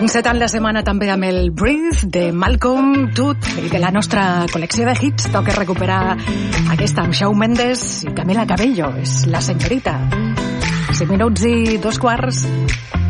Encetant la setmana també amb el Breathe de Malcolm Todd i de la nostra col·lecció de hits. Toca recuperar aquesta amb Shawn Mendes i Camila Cabello, és la senyorita. 5 minuts i 2 quarts.